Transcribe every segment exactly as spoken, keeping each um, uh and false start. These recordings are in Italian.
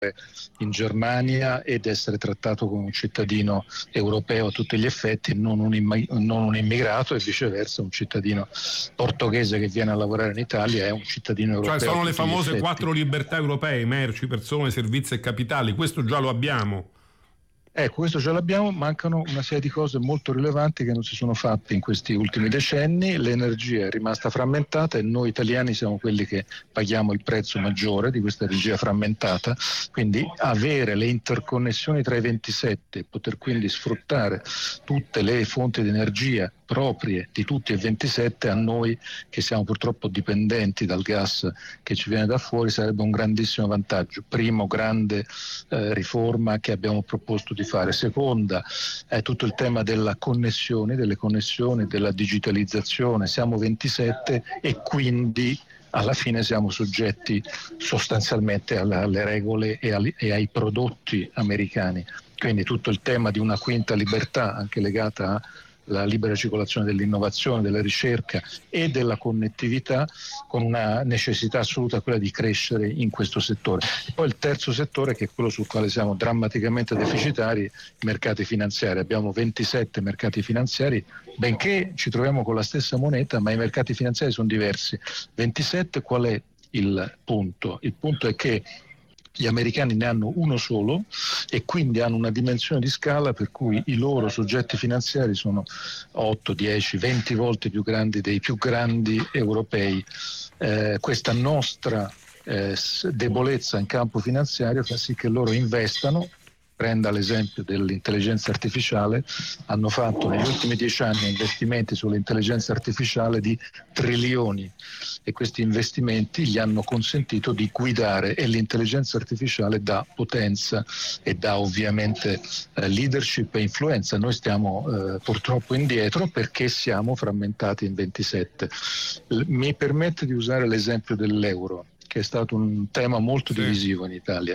in Germania ed essere trattato come un cittadino europeo a tutti gli effetti, non un, immi- non un immigrato, e viceversa un cittadino portoghese che viene a lavorare in Italia è un cittadino europeo. Cioè sono a le tutti gli famose effetti. quattro libertà europee: merci, persone, servizi e capitali. Questo già lo abbiamo. Ecco, questo ce l'abbiamo, mancano una serie di cose molto rilevanti che non si sono fatte in questi ultimi decenni. L'energia è rimasta frammentata e noi italiani siamo quelli che paghiamo il prezzo maggiore di questa energia frammentata, quindi avere le interconnessioni tra i ventisette e poter quindi sfruttare tutte le fonti di energia proprie di tutti e ventisette, a noi che siamo purtroppo dipendenti dal gas che ci viene da fuori, sarebbe un grandissimo vantaggio. Primo grande eh, riforma che abbiamo proposto di fare. Seconda è tutto il tema della connessione, delle connessioni, della digitalizzazione. Siamo ventisette e quindi alla fine siamo soggetti sostanzialmente alla, alle regole e, ali, e ai prodotti americani. Quindi tutto il tema di una quinta libertà, anche legata a la libera circolazione dell'innovazione, della ricerca e della connettività, con una necessità assoluta, quella di crescere in questo settore. E poi il terzo settore, che è quello sul quale siamo drammaticamente deficitari, i mercati finanziari. Abbiamo ventisette mercati finanziari, benché ci troviamo con la stessa moneta, ma i mercati finanziari sono diversi. ventisette, qual è il punto? Il punto è che gli americani ne hanno uno solo e quindi hanno una dimensione di scala per cui i loro soggetti finanziari sono otto, dieci, venti volte più grandi dei più grandi europei. Eh, questa nostra eh, debolezza in campo finanziario fa sì che loro investano. Prenda l'esempio dell'intelligenza artificiale, hanno fatto negli ultimi dieci anni investimenti sull'intelligenza artificiale di trilioni e questi investimenti gli hanno consentito di guidare, e l'intelligenza artificiale dà potenza e dà ovviamente eh, leadership e influenza. Noi stiamo eh, purtroppo indietro perché siamo frammentati in ventisette. L- mi permette di usare l'esempio dell'euro, che è stato un tema molto sì. divisivo in Italia.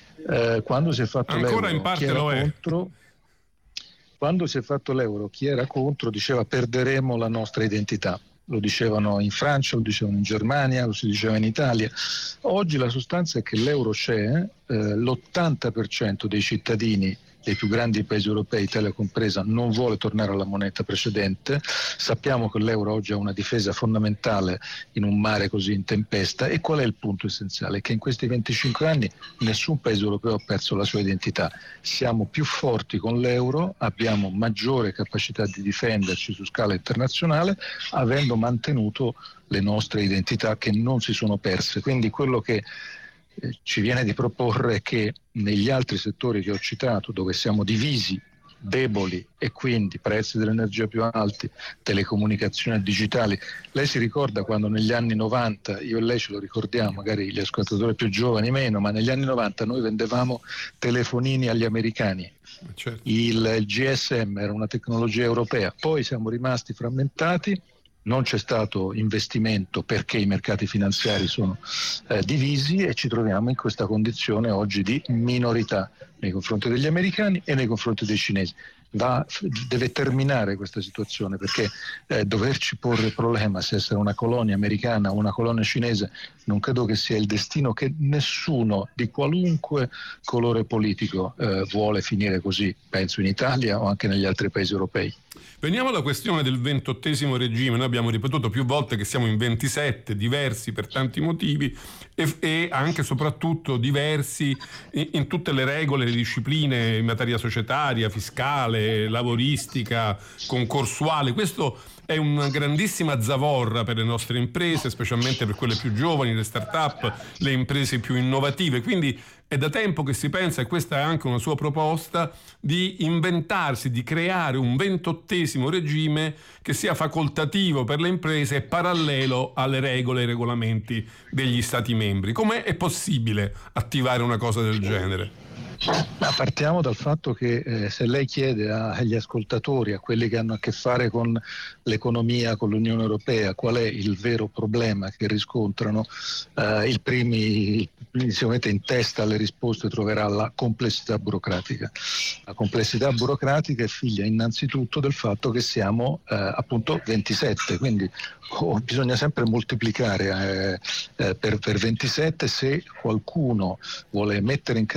Eh, quando si è fatto Ancora l'euro, in parte chi era lo è. contro? Quando si è fatto l'euro, chi era contro diceva perderemo la nostra identità. Lo dicevano in Francia, lo dicevano in Germania, lo si diceva in Italia. Oggi la sostanza è che l'euro c'è, eh, l'ottanta per cento dei cittadini dei più grandi paesi europei, Italia compresa, non vuole tornare alla moneta precedente. Sappiamo che l'euro oggi ha una difesa fondamentale in un mare così in tempesta. E qual è il punto essenziale? Che in questi venticinque anni nessun paese europeo ha perso la sua identità. Siamo più forti con l'euro, abbiamo maggiore capacità di difenderci su scala internazionale, avendo mantenuto le nostre identità che non si sono perse. Quindi quello che eh, ci viene di proporre è che negli altri settori che ho citato, dove siamo divisi, deboli e quindi prezzi dell'energia più alti, telecomunicazioni digitali. Lei si ricorda quando negli anni novanta, io e lei ce lo ricordiamo, magari gli ascoltatori più giovani meno, ma negli anni novanta noi vendevamo telefonini agli americani. Certo. Il, il G S M era una tecnologia europea, poi siamo rimasti frammentati, non c'è stato investimento perché i mercati finanziari sono eh, divisi e ci troviamo in questa condizione oggi di minorità nei confronti degli americani e nei confronti dei cinesi. Va, deve terminare questa situazione, perché eh, doverci porre il problema se essere una colonia americana o una colonia cinese non credo che sia il destino che nessuno di qualunque colore politico eh, vuole finire così, penso in Italia o anche negli altri paesi europei. Veniamo alla questione del ventottesimo regime. Noi abbiamo ripetuto più volte che siamo in ventisette, diversi per tanti motivi e, e anche e soprattutto diversi in, in tutte le regole, le discipline in materia societaria, fiscale, lavoristica, concorsuale. Questo è una grandissima zavorra per le nostre imprese, specialmente per quelle più giovani, le start-up, le imprese più innovative. Quindi è da tempo che si pensa, e questa è anche una sua proposta, di inventarsi, di creare un ventottesimo regime che sia facoltativo per le imprese e parallelo alle regole e ai regolamenti degli Stati membri. Com'è è possibile attivare una cosa del genere? Ma partiamo dal fatto che eh, se lei chiede agli ascoltatori, a quelli che hanno a che fare con l'economia, con l'Unione Europea, qual è il vero problema che riscontrano, eh, il primi, sicuramente in testa alle risposte troverà la complessità burocratica. La complessità burocratica è figlia innanzitutto del fatto che siamo eh, appunto ventisette, quindi oh, bisogna sempre moltiplicare eh, eh, per, per ventisette. Se qualcuno vuole mettere in